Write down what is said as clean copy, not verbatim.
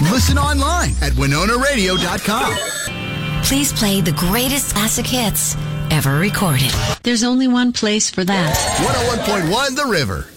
Listen online at WinonaRadio.com. Please play the greatest classic hits ever recorded. There's only one place for that. 101.1 The River.